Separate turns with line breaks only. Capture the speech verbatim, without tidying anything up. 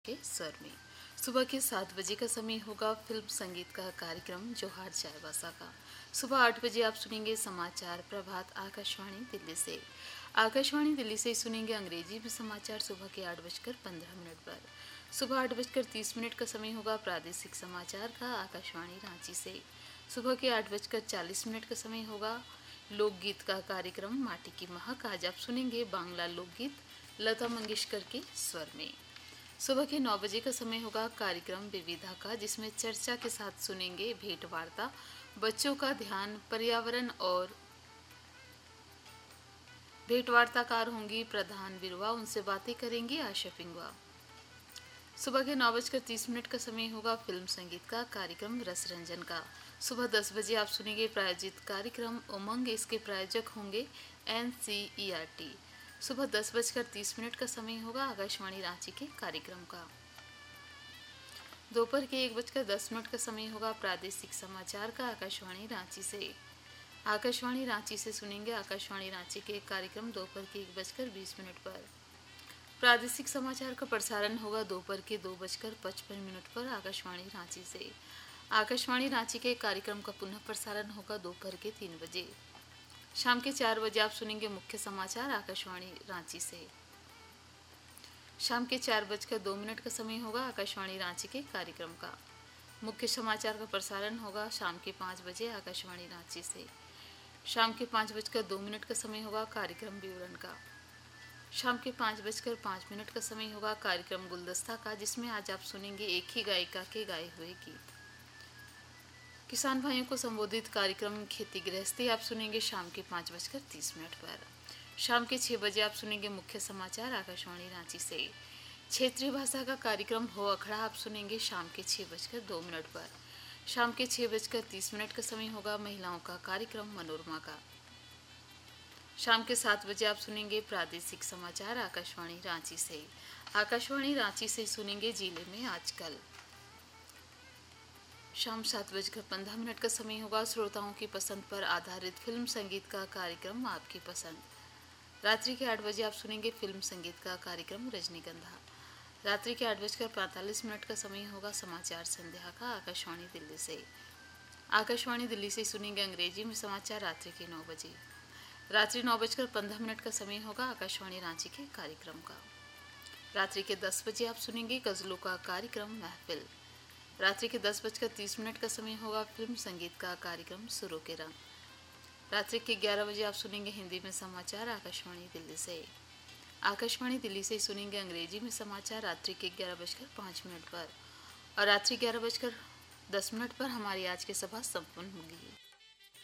के स्वर में। सुबह के सात बजे का समय होगा फिल्म संगीत का कार्यक्रम जोहार चायबासा का। सुबह आठ बजे आप सुनेंगे समाचार प्रभात आकाशवाणी दिल्ली से। आकाशवाणी दिल्ली से सुनेंगे अंग्रेजी में समाचार सुबह के आठ बजकर पंद्रह मिनट पर। सुबह आठ बजकर तीस मिनट का समय होगा प्रादेशिक समाचार का आकाशवाणी रांची से। सुबह के आठ बजकर चालीस मिनट का समय होगा लोकगीत का कार्यक्रम माटी की महक। आज आप सुनेंगे बांग्ला लोकगीत लता मंगेशकर के स्वर में। सुबह के नौ बजे का समय होगा कार्यक्रम विविधा का, जिसमें चर्चा के साथ सुनेंगे भेंट वार्ता। बच्चों का ध्यान पर्यावरण और भेंट वार्ताकार होंगी प्रधान बिरुवा, उनसे बातें करेंगी आशा पिंगवा। सुबह के नौ बजकर तीस मिनट का समय होगा फिल्म संगीत का कार्यक्रम रस रंजन का। सुबह दस बजे आप सुनेंगे प्रायोजित कार्यक्रम उमंग, इसके प्रायोजक होंगे N C E R T. सुबह दस बजकर तीस मिनट का समय होगा आकाशवाणी रांची के कार्यक्रम का। दोपहर के एक बजकर दस मिनट का समय होगा प्रादेशिक समाचार का आकाशवाणी रांची से। आकाशवाणी रांची से सुनेंगे आकाशवाणी रांची के कार्यक्रम दोपहर के एक बजकर बीस मिनट पर। प्रादेशिक समाचार का प्रसारण होगा दोपहर के दो बजकर पचपन मिनट पर आकाशवाणी रांची से। आकाशवाणी रांची के कार्यक्रम का पुनः प्रसारण होगा दोपहर के तीन बजे। शाम के चार बजे आप सुनेंगे मुख्य समाचार आकाशवाणी रांची से। शाम के चार बजकर दो मिनट का समय होगा आकाशवाणी रांची के कार्यक्रम का। मुख्य समाचार का प्रसारण होगा शाम के पाँच बजे आकाशवाणी रांची से। शाम के पाँच बजकर दो मिनट का समय होगा कार्यक्रम विवरण का। शाम के पाँच बजकर पाँच मिनट का समय होगा कार्यक्रम गुलदस्ता का, जिसमें आज आप सुनेंगे एक ही गायिका के गाए हुए गीत। किसान भाइयों को संबोधित कार्यक्रम खेती गृहस्थी आप सुनेंगे शाम के पाँच बजकर तीस मिनट पर। शाम के छः बजे आप सुनेंगे मुख्य समाचार आकाशवाणी रांची से। क्षेत्रीय भाषा का कार्यक्रम हो अखड़ा आप सुनेंगे शाम के छः बजकर दो मिनट पर। शाम के छः बजकर तीस मिनट का समय होगा महिलाओं का कार्यक्रम मनोरमा का। शाम के सात बजे आप सुनेंगे प्रादेशिक समाचार आकाशवाणी रांची से। आकाशवाणी रांची से सुनेंगे जिले में आजकल। शाम सात बजकर पंद्रह मिनट का समय होगा श्रोताओं की पसंद पर आधारित फिल्म संगीत का कार्यक्रम आपकी पसंद। रात्रि के आठ बजे आप सुनेंगे फिल्म संगीत का कार्यक्रम रजनीगंधा। रात्रि के आठ बजकर पैंतालीस मिनट का समय होगा समाचार संध्या का आकाशवाणी दिल्ली से। आकाशवाणी दिल्ली से सुनेंगे अंग्रेजी में समाचार रात्रि के नौ बजे। रात्रि नौ बजकर पंद्रह मिनट का समय होगा आकाशवाणी रांची के कार्यक्रम का। रात्रि के दस बजे आप सुनेंगे गजलों का कार्यक्रम महफिल। रात्रि के दस बजकर तीस मिनट का समय होगा फिल्म संगीत का कार्यक्रम सुरों के रंग। रात्रि के ग्यारह बजे आप सुनेंगे हिंदी में समाचार आकाशवाणी दिल्ली से। आकाशवाणी दिल्ली से सुनेंगे अंग्रेजी में समाचार रात्रि के ग्यारह बजकर पाँच मिनट पर। और रात्रि ग्यारह बजकर दस मिनट पर हमारी आज की सभा संपन्न होगी।